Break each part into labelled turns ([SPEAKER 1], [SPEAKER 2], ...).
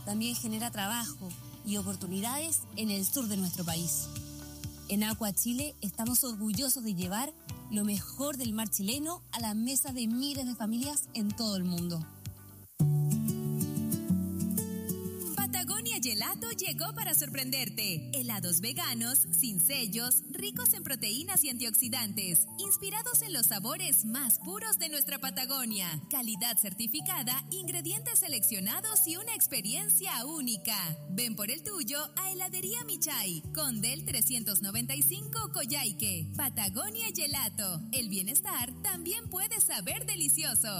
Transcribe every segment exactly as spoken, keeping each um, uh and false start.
[SPEAKER 1] también genera trabajo y oportunidades en el sur de nuestro país. En Aqua Chile estamos orgullosos de llevar lo mejor del mar chileno a la mesa de miles de familias en todo el mundo.
[SPEAKER 2] Patagonia Gelato llegó para sorprenderte. Helados veganos, sin sellos, ricos en proteínas y antioxidantes, inspirados en los sabores más puros de nuestra Patagonia. Calidad certificada, ingredientes seleccionados y una experiencia única. Ven por el tuyo a Heladería Michay, Condel trescientos noventa y cinco Coyhaique. Patagonia Gelato. El bienestar también puede saber delicioso.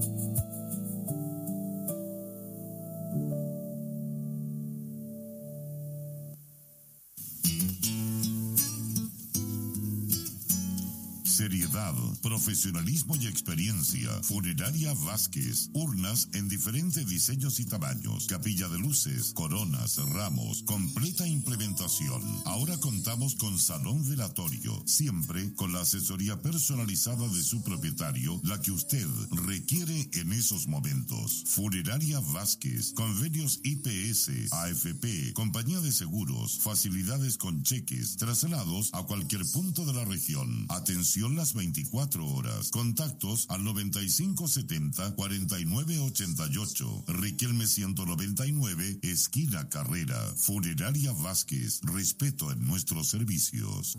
[SPEAKER 3] Seriedad, profesionalismo y experiencia. Funeraria Vázquez. Urnas en diferentes diseños y tamaños. Capilla de luces, coronas, ramos. Completa implementación. Ahora contamos con salón velatorio. Siempre con la asesoría personalizada de su propietario, la que usted requiere en esos momentos. Funeraria Vázquez. Convenios I P S, A F P, compañía de seguros, facilidades con cheques, traslados a cualquier punto de la región. Atención las veinticuatro horas. Contactos al noventa y cinco setenta cuarenta y nueve ochenta y ocho. Riquelme ciento noventa y nueve, esquina Carrera. Funeraria Vázquez. Respeto en nuestros servicios.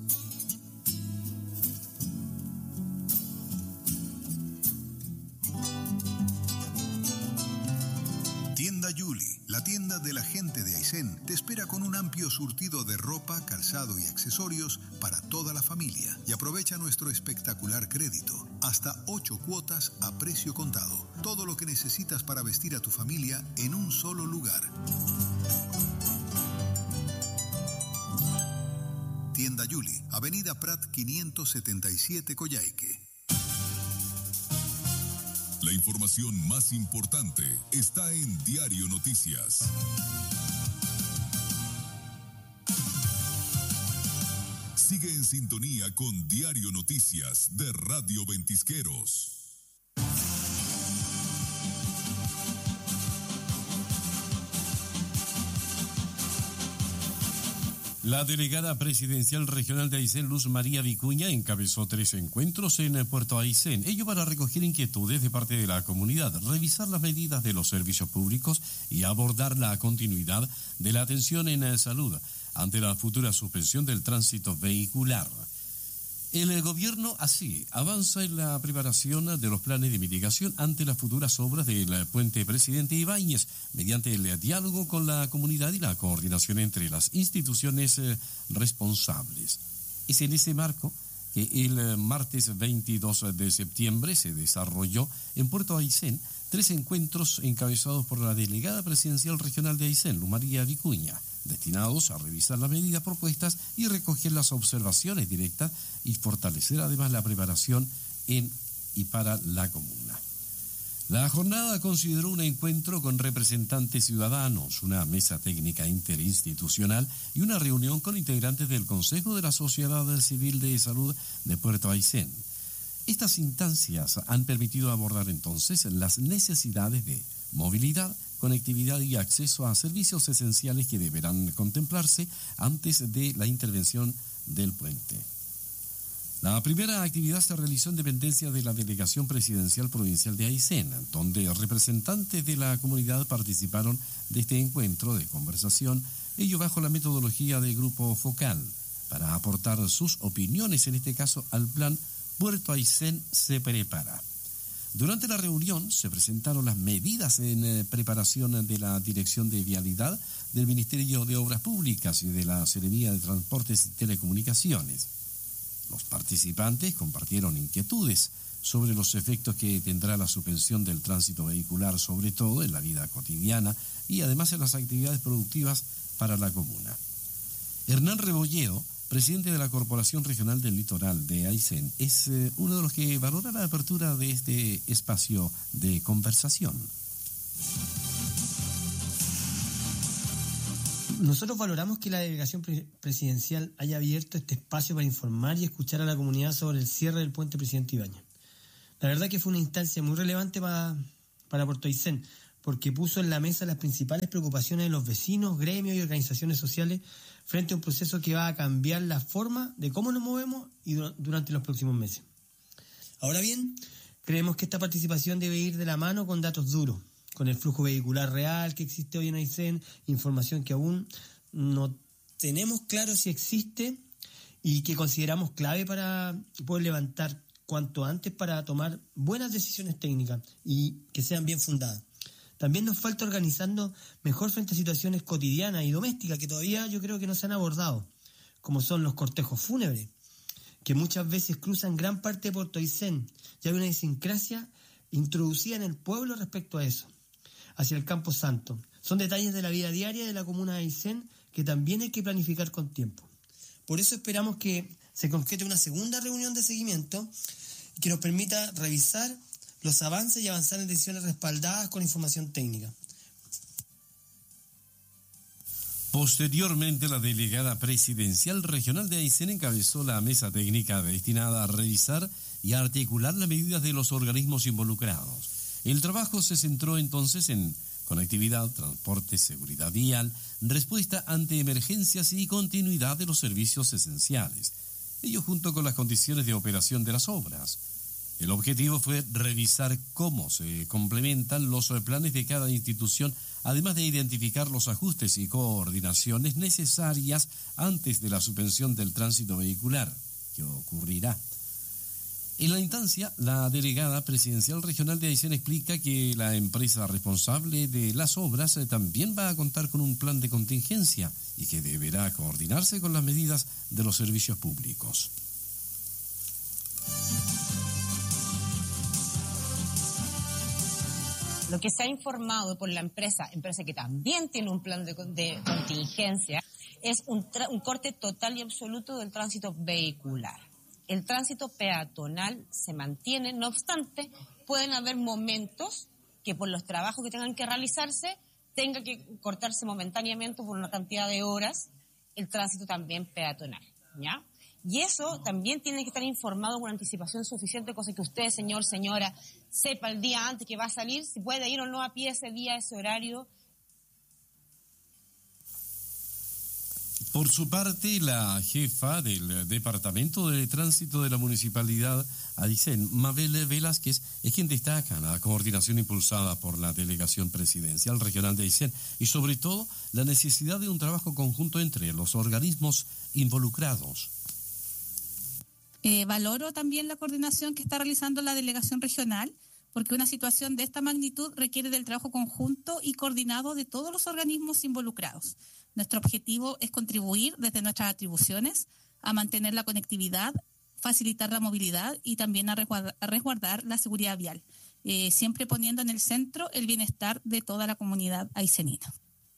[SPEAKER 4] Tienda Yuli, la tienda de la gente de Aysén, te espera con un amplio surtido de ropa, calzado y accesorios para toda la familia. Y aprovecha nuestro espectacular crédito. Hasta ocho cuotas a precio contado. Todo lo que necesitas para vestir a tu familia en un solo lugar. Tienda Yuli, Avenida Prat quinientos setenta y siete Coyhaique.
[SPEAKER 5] La información más importante está en Diario Noticias. Sigue en sintonía con Diario Noticias de Radio Ventisqueros.
[SPEAKER 6] La delegada presidencial regional de Aysén, Luz María Vicuña, encabezó tres encuentros en Puerto Aysén, ello para recoger inquietudes de parte de la comunidad, revisar las medidas de los servicios públicos y abordar la continuidad de la atención en salud ante la futura suspensión del tránsito vehicular. El gobierno así avanza en la preparación de los planes de mitigación ante las futuras obras del puente Presidente Ibáñez mediante el diálogo con la comunidad y la coordinación entre las instituciones responsables. Es en ese marco que el martes veintidós de septiembre se desarrolló en Puerto Aysén tres encuentros encabezados por la delegada presidencial regional de Aysén, Luz María Vicuña, destinados a revisar las medidas propuestas y recoger las observaciones directas y fortalecer además la preparación en y para la comuna. La jornada consideró un encuentro con representantes ciudadanos, una mesa técnica interinstitucional y una reunión con integrantes del Consejo de la Sociedad Civil de Salud de Puerto Aysén. Estas instancias han permitido abordar entonces las necesidades de movilidad, conectividad y acceso a servicios esenciales que deberán contemplarse antes de la intervención del puente. La primera actividad se realizó en dependencia de la Delegación Presidencial Provincial de Aysén, donde representantes de la comunidad participaron de este encuentro de conversación, ello bajo la metodología de grupo focal, para aportar sus opiniones, en este caso al plan Puerto Aysén se prepara. Durante la reunión se presentaron las medidas en eh, preparación de la Dirección de Vialidad del Ministerio de Obras Públicas y de la Seremía de Transportes y Telecomunicaciones. Los participantes compartieron inquietudes sobre los efectos que tendrá la suspensión del tránsito vehicular, sobre todo en la vida cotidiana y además en las actividades productivas para la comuna. Hernán Rebolledo, presidente de la Corporación Regional del Litoral de Aysén, es eh, uno de los que valora la apertura de este espacio de conversación.
[SPEAKER 7] Nosotros valoramos que la delegación pre- presidencial haya abierto este espacio para informar y escuchar a la comunidad sobre el cierre del puente Presidente Ibáñez. La verdad que fue una instancia muy relevante para, para Puerto Aysén, porque puso en la mesa las principales preocupaciones de los vecinos, gremios y organizaciones sociales frente a un proceso que va a cambiar la forma de cómo nos movemos y durante los próximos meses. Ahora bien, creemos que esta participación debe ir de la mano con datos duros, con el flujo vehicular real que existe hoy en Aysén, información que aún no tenemos claro si existe y que consideramos clave para poder levantar cuanto antes para tomar buenas decisiones técnicas y que sean bien fundadas. También nos falta organizando mejor frente a situaciones cotidianas y domésticas que todavía yo creo que no se han abordado, como son los cortejos fúnebres, que muchas veces cruzan gran parte de Puerto Aysén. Ya hay una idiosincrasia introducida en el pueblo respecto a eso, hacia el Campo Santo. Son detalles de la vida diaria de la comuna de Aysén que también hay que planificar con tiempo. Por eso esperamos que se concrete una segunda reunión de seguimiento que nos permita revisar los avances y avanzar en decisiones respaldadas con información técnica.
[SPEAKER 6] Posteriormente, la delegada presidencial regional de Aysén encabezó la mesa técnica destinada a revisar y a articular las medidas de los organismos involucrados. El trabajo se centró entonces en conectividad, transporte, seguridad vial, respuesta ante emergencias y continuidad de los servicios esenciales, ello junto con las condiciones de operación de las obras. El objetivo fue revisar cómo se complementan los planes de cada institución, además de identificar los ajustes y coordinaciones necesarias antes de la suspensión del tránsito vehicular, que ocurrirá. En la instancia, la delegada presidencial regional de Aysén explica que la empresa responsable de las obras también va a contar con un plan de contingencia y que deberá coordinarse con las medidas de los servicios públicos.
[SPEAKER 8] Lo que se ha informado por la empresa, empresa que también tiene un plan de, de contingencia, es un, tra- un corte total y absoluto del tránsito vehicular. El tránsito peatonal se mantiene, no obstante, pueden haber momentos que por los trabajos que tengan que realizarse, tenga que cortarse momentáneamente por una cantidad de horas el tránsito también peatonal, ¿ya? Y eso también tiene que estar informado con anticipación suficiente, cosa que usted, señor, señora, sepa el día antes que va a salir, si puede ir o no a pie ese día, ese horario.
[SPEAKER 6] Por su parte, la jefa del Departamento de Tránsito de la Municipalidad Aysén, Mabel Velázquez, es quien destaca la coordinación impulsada por la Delegación Presidencial Regional de Aysén y sobre todo la necesidad de un trabajo conjunto entre los organismos involucrados.
[SPEAKER 9] Eh, valoro también la coordinación que está realizando la delegación regional, porque una situación de esta magnitud requiere del trabajo conjunto y coordinado de todos los organismos involucrados. Nuestro objetivo es contribuir desde nuestras atribuciones a mantener la conectividad, facilitar la movilidad y también a resguardar, a resguardar la seguridad vial, eh, siempre poniendo en el centro el bienestar de toda la comunidad aysenina.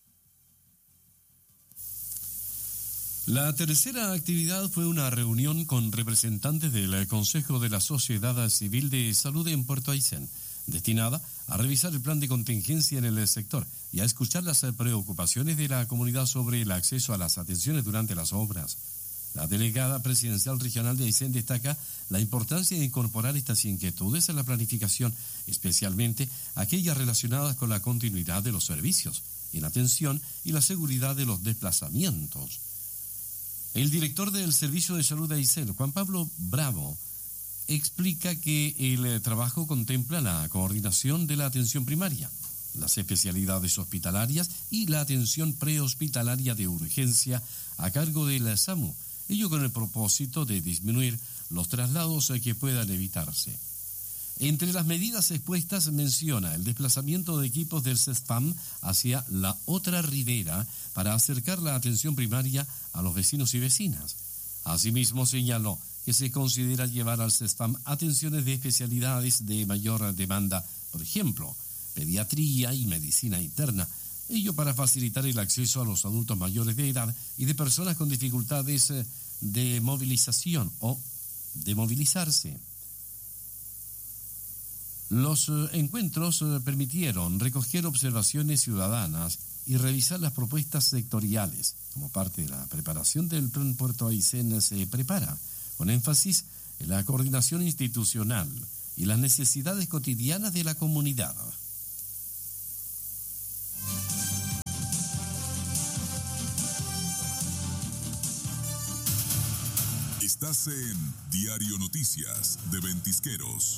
[SPEAKER 6] La tercera actividad fue una reunión con representantes del Consejo de la Sociedad Civil de Salud en Puerto Aysén, destinada a revisar el plan de contingencia en el sector y a escuchar las preocupaciones de la comunidad sobre el acceso a las atenciones durante las obras. La delegada presidencial regional de Aysén destaca la importancia de incorporar estas inquietudes en la planificación, especialmente aquellas relacionadas con la continuidad de los servicios, en la atención y la seguridad de los desplazamientos. El director del Servicio de Salud de Aysén, Juan Pablo Bravo, explica que el trabajo contempla la coordinación de la atención primaria, las especialidades hospitalarias y la atención prehospitalaria de urgencia a cargo del SAMU, ello con el propósito de disminuir los traslados que puedan evitarse. Entre las medidas expuestas menciona el desplazamiento de equipos del CESPAM hacia la otra ribera para acercar la atención primaria a los vecinos y vecinas. Asimismo señaló que se considera llevar al CESPAM atenciones de especialidades de mayor demanda, por ejemplo, pediatría y medicina interna, ello para facilitar el acceso a los adultos mayores de edad y de personas con dificultades de movilización o de movilizarse. Los encuentros permitieron recoger observaciones ciudadanas y revisar las propuestas sectoriales. Como parte de la preparación del Plan Puerto Aysén se prepara, con énfasis en la coordinación institucional y las necesidades cotidianas de la comunidad.
[SPEAKER 5] Estás en Diario Noticias de Ventisqueros.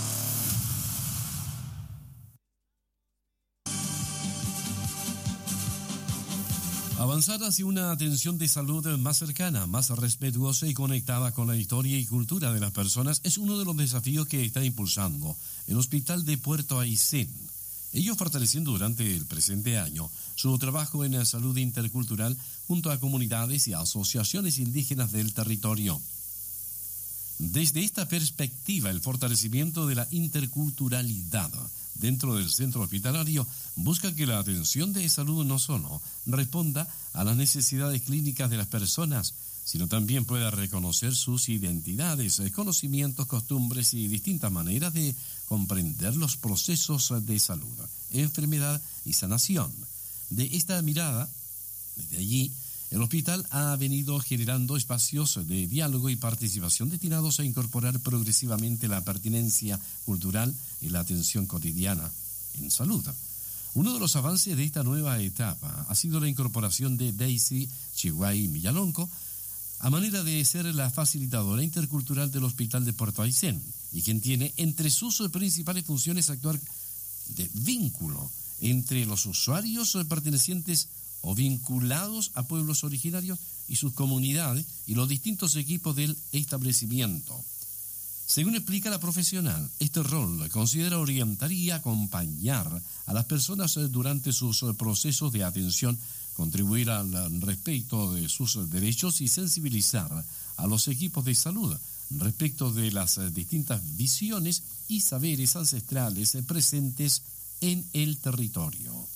[SPEAKER 6] Avanzar hacia una atención de salud más cercana, más respetuosa y conectada con la historia y cultura de las personas es uno de los desafíos que está impulsando el Hospital de Puerto Aysén. Ello fortaleciendo durante el presente año su trabajo en la salud intercultural junto a comunidades y asociaciones indígenas del territorio. Desde esta perspectiva, el fortalecimiento de la interculturalidad dentro del centro hospitalario busca que la atención de salud no solo responda a las necesidades clínicas de las personas, sino también pueda reconocer sus identidades, conocimientos, costumbres y distintas maneras de comprender los procesos de salud, enfermedad y sanación. De esta mirada, desde allí, el hospital ha venido generando espacios de diálogo y participación destinados a incorporar progresivamente la pertinencia cultural y la atención cotidiana en salud. Uno de los avances de esta nueva etapa ha sido la incorporación de Daisy Chihuay Millalonco a manera de ser la facilitadora intercultural del Hospital de Puerto Aysén, y quien tiene entre sus principales funciones actuar de vínculo entre los usuarios pertenecientes o vinculados a pueblos originarios y sus comunidades y los distintos equipos del establecimiento. Según explica la profesional, este rol considera orientar y acompañar a las personas durante sus procesos de atención, contribuir al respeto de sus derechos y sensibilizar a los equipos de salud respecto de las distintas visiones y saberes ancestrales presentes en el territorio.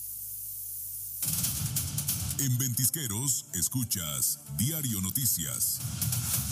[SPEAKER 5] En Ventisqueros, escuchas Diario Noticias.